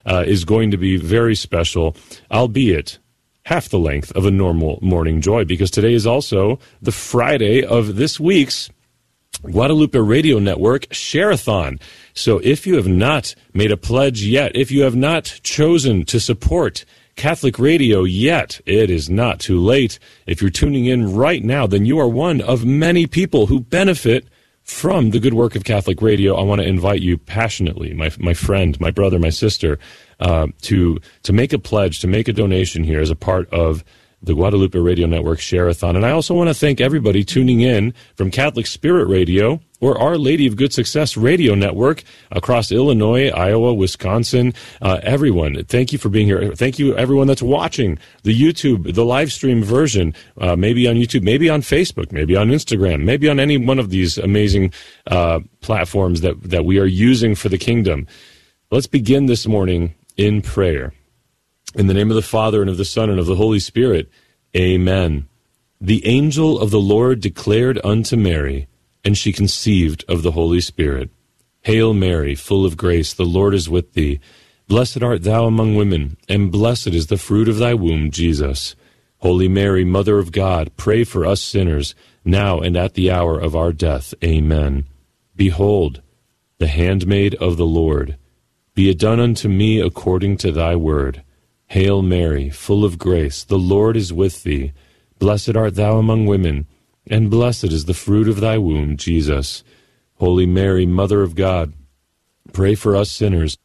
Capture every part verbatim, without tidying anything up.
uh, is going to be very special, albeit half the length of a normal Morning Joy, because today is also the Friday of this week's Guadalupe Radio Network Share-a-thon. So if you have not made a pledge yet, if you have not chosen to support Catholic Radio yet, it is not too late. If you're tuning in right now, then you are one of many people who benefit from the good work of Catholic Radio. I want to invite you passionately, my my friend, my brother, my sister, uh, to to make a pledge, to make a donation here as a part of the Guadalupe Radio Network Share-a-thon. And I also want to thank everybody tuning in from Catholic Spirit Radio or Our Lady of Good Success Radio Network across Illinois, Iowa, Wisconsin, uh, everyone. Thank you for being here. Thank you, everyone that's watching the YouTube, the live stream version, uh, maybe on YouTube, maybe on Facebook, maybe on Instagram, maybe on any one of these amazing uh, platforms that, that we are using for the kingdom. Let's begin this morning in prayer. In the name of the Father, and of the Son, and of the Holy Spirit, amen. The angel of the Lord declared unto Mary, and she conceived of the Holy Spirit. Hail Mary, full of grace, the Lord is with thee. Blessed art thou among women, and blessed is the fruit of thy womb, Jesus. Holy Mary, Mother of God, pray for us sinners, now and at the hour of our death. Amen. Behold, the handmaid of the Lord. Be it done unto me according to thy word. Hail Mary, full of grace, the Lord is with thee. Blessed art thou among women, and blessed is the fruit of thy womb, Jesus. Holy Mary, Mother of God, pray for us sinners,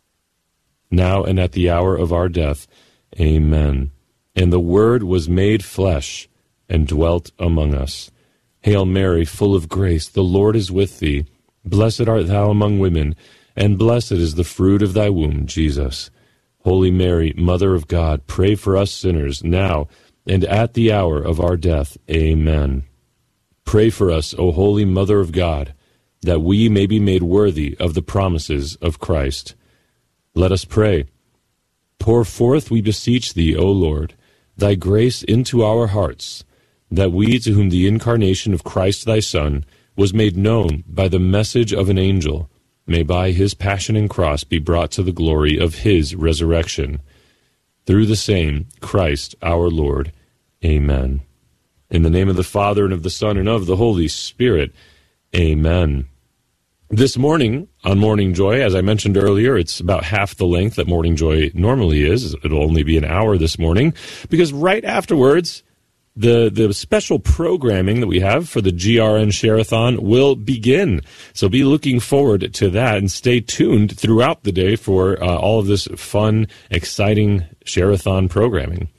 now and at the hour of our death. Amen. And the Word was made flesh, and dwelt among us. Hail Mary, full of grace, the Lord is with thee. Blessed art thou among women, and blessed is the fruit of thy womb, Jesus. Holy Mary, Mother of God, pray for us sinners, now and at the hour of our death. Amen. Pray for us, O Holy Mother of God, that we may be made worthy of the promises of Christ. Let us pray. Pour forth, we beseech thee, O Lord, thy grace into our hearts, that we, to whom the incarnation of Christ thy Son was made known by the message of an angel, may by his passion and cross be brought to the glory of his resurrection. Through the same Christ our Lord. Amen. In the name of the Father, and of the Son, and of the Holy Spirit. Amen. This morning, on Morning Joy, as I mentioned earlier, it's about half the length that Morning Joy normally is. It'll only be an hour this morning, because right afterwards, The the special programming that we have for the G R N Share-a-thon will begin. So be looking forward to that, and stay tuned throughout the day for uh, all of this fun, exciting Share-a-thon programming.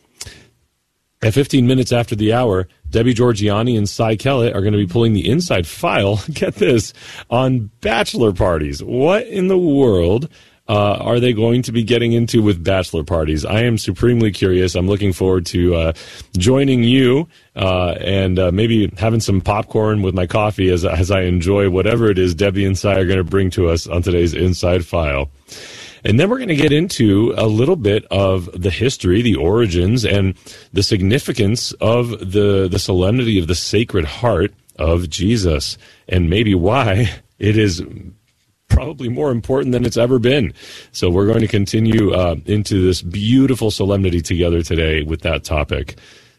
At fifteen minutes after the hour, Debbie Georgiani and Cy Kellett are going to be pulling the inside file, get this, on bachelor parties. What in the world Uh, are they going to be getting into with bachelor parties? I am supremely curious. I'm looking forward to uh, joining you uh, and uh, maybe having some popcorn with my coffee as, as I enjoy whatever it is Debbie and Cy are going to bring to us on today's Inside File. And then we're going to get into a little bit of the history, the origins, and the significance of the, the solemnity of the Sacred Heart of Jesus, and maybe why it is probably more important than it's ever been. So we're going to continue uh, into this beautiful solemnity together today with that topic.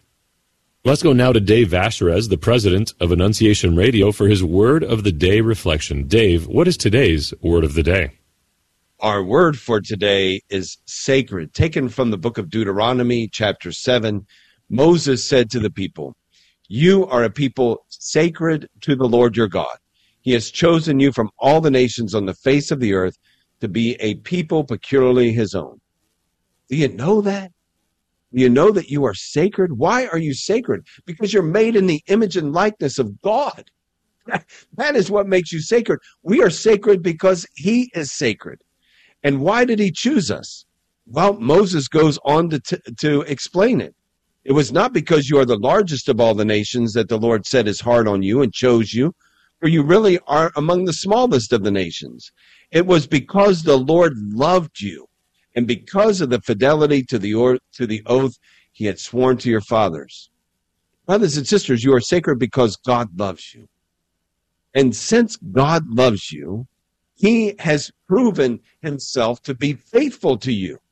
Let's go now to Dave Vacherez, the president of Annunciation Radio, for his Word of the Day reflection. Dave, what is today's Word of the Day? Our word for today is sacred. Taken from the book of Deuteronomy, chapter seven, Moses said to the people, "You are a people sacred to the Lord your God. He has chosen you from all the nations on the face of the earth to be a people peculiarly his own." Do you know that? Do you know that you are sacred? Why are you sacred? Because you're made in the image and likeness of God. That is what makes you sacred. We are sacred because he is sacred. And why did he choose us? Well, Moses goes on to, t- to explain it. It was not because you are the largest of all the nations that the Lord set his heart on you and chose you, for you really are among the smallest of the nations. It was because the Lord loved you, and because of the fidelity to the, or, to the oath he had sworn to your fathers. Brothers and sisters, you are sacred because God loves you. And since God loves you, he has proven himself to be faithful to you.